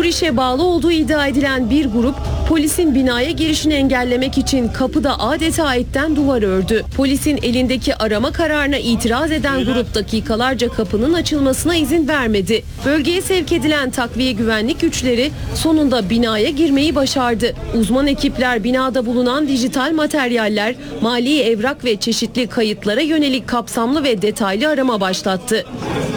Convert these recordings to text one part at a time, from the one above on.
işe bağlı olduğu iddia edilen bir grup polisin binaya girişini engellemek için kapıda adeta etten duvar ördü. Polisin elindeki arama kararına itiraz eden grup dakikalarca kapının açılmasına izin vermedi. Bölgeye sevk edilen takviye güvenlik güçleri sonunda binaya girmeyi başardı. Uzman ekipler binada bulunan dijital materyaller, mali evrak ve çeşitli kayıtlara yönelik kapsamlı ve detaylı arama başlattı.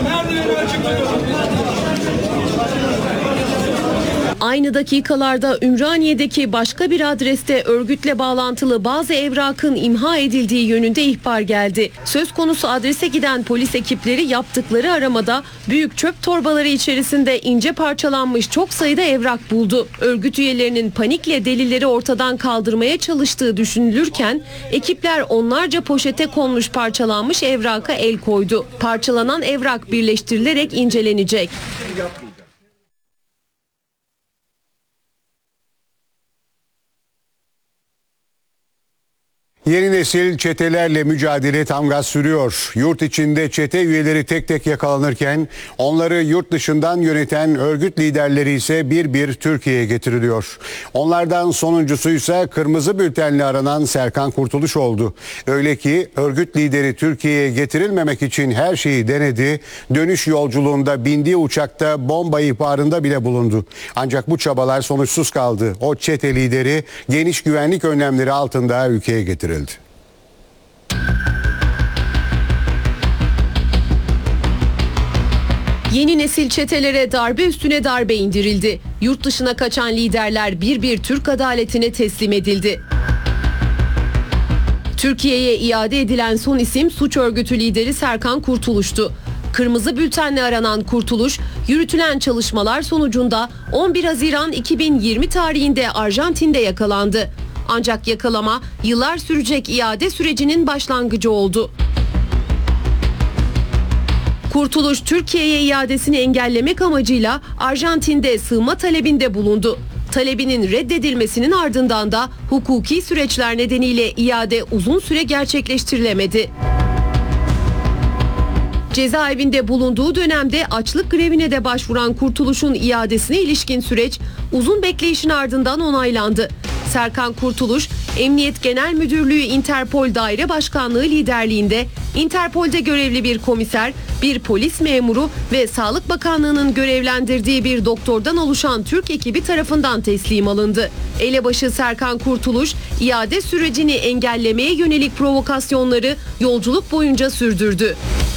Aynı dakikalarda Ümraniye'deki başka bir adreste örgütle bağlantılı bazı evrakın imha edildiği yönünde ihbar geldi. Söz konusu adrese giden polis ekipleri yaptıkları aramada büyük çöp torbaları içerisinde ince parçalanmış çok sayıda evrak buldu. Örgüt üyelerinin panikle delilleri ortadan kaldırmaya çalıştığı düşünülürken ekipler onlarca poşete konmuş parçalanmış evraka el koydu. Parçalanan evrak birleştirilerek incelenecek. Yeni nesil çetelerle mücadele tam gaz sürüyor. Yurt içinde çete üyeleri tek tek yakalanırken onları yurt dışından yöneten örgüt liderleri ise bir bir Türkiye'ye getiriliyor. Onlardan sonuncusu ise kırmızı bültenle aranan Serkan Kurtuluş oldu. Öyle ki örgüt lideri Türkiye'ye getirilmemek için her şeyi denedi. Dönüş yolculuğunda bindiği uçakta bomba ihbarında bile bulundu. Ancak bu çabalar sonuçsuz kaldı. O çete lideri geniş güvenlik önlemleri altında ülkeye getirildi. Yeni nesil çetelere darbe üstüne darbe indirildi. Yurt dışına kaçan liderler bir bir Türk adaletine teslim edildi. Türkiye'ye iade edilen son isim suç örgütü lideri Serkan Kurtuluş'tu. Kırmızı bültenle aranan Kurtuluş, yürütülen çalışmalar sonucunda 11 Haziran 2020 tarihinde Arjantin'de yakalandı. Ancak yakalama yıllar sürecek iade sürecinin başlangıcı oldu. Kurtuluş, Türkiye'ye iadesini engellemek amacıyla Arjantin'de sığınma talebinde bulundu. Talebinin reddedilmesinin ardından da hukuki süreçler nedeniyle iade uzun süre gerçekleştirilemedi. Cezaevinde bulunduğu dönemde açlık grevine de başvuran Kurtuluş'un iadesine ilişkin süreç uzun bekleyişin ardından onaylandı. Serkan Kurtuluş, Emniyet Genel Müdürlüğü Interpol Daire Başkanlığı liderliğinde Interpol'de görevli bir komiser, bir polis memuru ve Sağlık Bakanlığı'nın görevlendirdiği bir doktordan oluşan Türk ekibi tarafından teslim alındı. Elebaşı Serkan Kurtuluş, iade sürecini engellemeye yönelik provokasyonları yolculuk boyunca sürdürdü.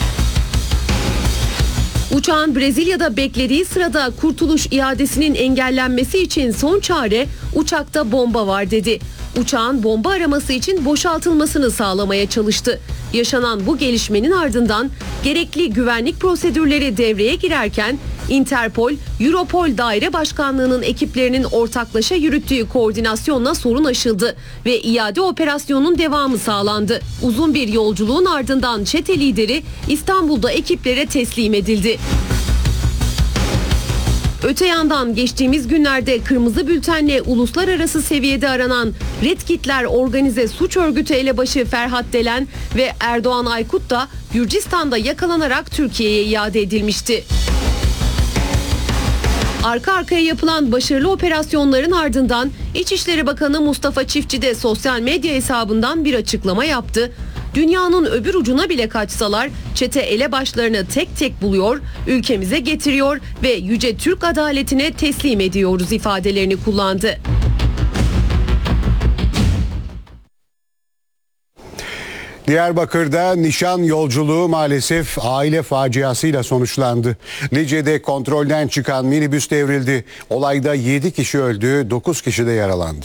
Uçağın Brezilya'da beklediği sırada Kurtuluş iadesinin engellenmesi için son çare uçakta bomba var dedi. Uçağın bomba araması için boşaltılmasını sağlamaya çalıştı. Yaşanan bu gelişmenin ardından gerekli güvenlik prosedürleri devreye girerken Interpol, Europol Daire Başkanlığı'nın ekiplerinin ortaklaşa yürüttüğü koordinasyonla sorun aşıldı ve iade operasyonunun devamı sağlandı. Uzun bir yolculuğun ardından çete lideri İstanbul'da ekiplere teslim edildi. Öte yandan geçtiğimiz günlerde kırmızı bültenle uluslararası seviyede aranan Red Kitler Organize Suç Örgütü elebaşı Ferhat Delen ve Erdoğan Aykut da Gürcistan'da yakalanarak Türkiye'ye iade edilmişti. Arka arkaya yapılan başarılı operasyonların ardından İçişleri Bakanı Mustafa Çiftçi de sosyal medya hesabından bir açıklama yaptı. Dünyanın öbür ucuna bile kaçsalar çete elebaşlarını tek tek buluyor, ülkemize getiriyor ve yüce Türk adaletine teslim ediyoruz ifadelerini kullandı. Diyarbakır'da nişan yolculuğu maalesef aile faciasıyla sonuçlandı. Lice'de kontrolden çıkan minibüs devrildi. Olayda 7 kişi öldü, 9 kişi de yaralandı.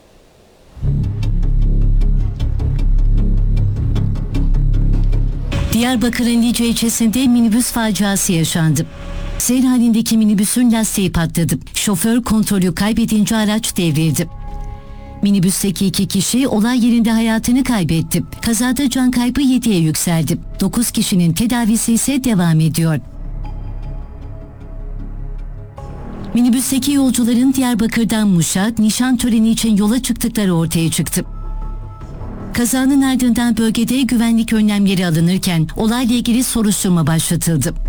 Diyarbakır'ın Lice ilçesinde minibüs faciası yaşandı. Seyir halindeki minibüsün lastiği patladı. Şoför kontrolü kaybedince araç devrildi. Minibüsteki 2 kişi olay yerinde hayatını kaybetti. Kazada can kaybı 7'ye yükseldi. 9 kişinin tedavisi ise devam ediyor. Minibüsteki yolcuların Diyarbakır'dan Muş'a nişan töreni için yola çıktıkları ortaya çıktı. Kazanın ardından bölgede güvenlik önlemleri alınırken olayla ilgili soruşturma başlatıldı.